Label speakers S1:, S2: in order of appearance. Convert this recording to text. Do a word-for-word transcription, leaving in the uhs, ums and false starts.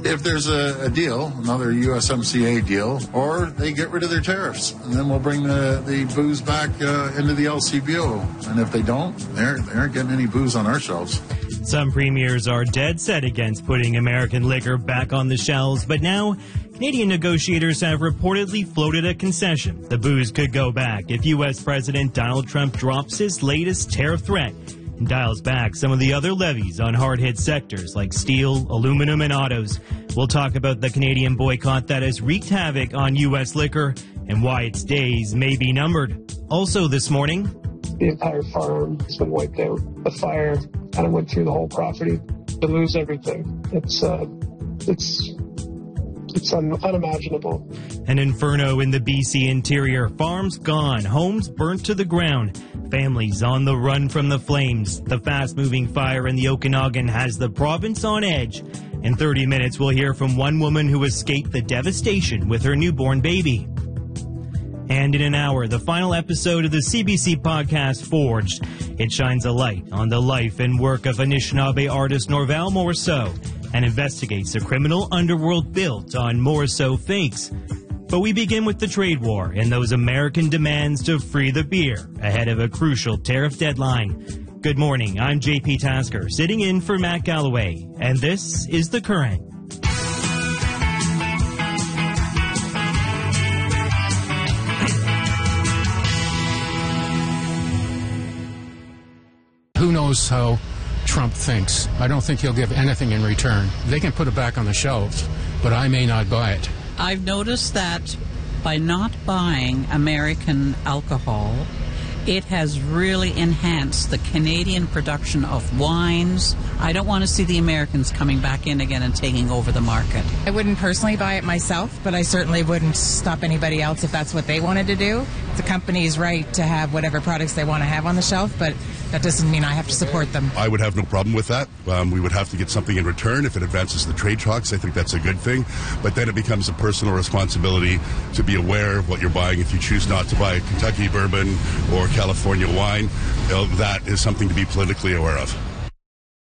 S1: if there's a, a deal, another U S M C A deal, or they get rid of their tariffs, and then we'll bring the, the booze back uh, into the L C B O. And if they don't, they're, they aren't getting any booze on our shelves.
S2: Some premiers are dead set against putting American liquor back on the shelves, but now Canadian negotiators have reportedly floated a concession. The booze could go back if U S President Donald Trump drops his latest tariff threat and dials back some of the other levies on hard-hit sectors like steel, aluminum, and autos. We'll talk about the Canadian boycott that has wreaked havoc on U S liquor and why its days may be numbered. Also this morning,
S3: the entire farm has been wiped out. The fire kind of went through the whole property. To lose everything, it's uh, it's it's un- unimaginable.
S2: An inferno in the B C interior. Farms gone, homes burnt to the ground, families on the run from the flames. The fast-moving fire in the Okanagan has the province on edge. In thirty minutes, we'll hear from one woman who escaped the devastation with her newborn baby. And in an hour, the final episode of the C B C podcast Forged. It shines a light on the life and work of Anishinaabe artist Norval Morrisseau and investigates the criminal underworld built on Morrisseau fakes. But we begin with the trade war and those American demands to free the beer ahead of a crucial tariff deadline. Good morning, I'm J P Tasker, sitting in for Matt Galloway, and this is The Current.
S4: Who knows how Trump thinks? I don't think he'll give anything in return. They can put it back on the shelves, but I may not buy it.
S5: I've noticed that by not buying American alcohol, it has really enhanced the Canadian production of wines. I don't want to see the Americans coming back in again and taking over the market.
S6: I wouldn't personally buy it myself, but I certainly wouldn't stop anybody else if that's what they wanted to do. The company's right to have whatever products they want to have on the shelf, but that doesn't mean I have to support them.
S7: I would have no problem with that. Um, we would have to get something in return. If it advances the trade talks, I think that's a good thing. But then it becomes a personal responsibility to be aware of what you're buying. If you choose not to buy Kentucky bourbon or California wine, you know, that is something to be politically aware of.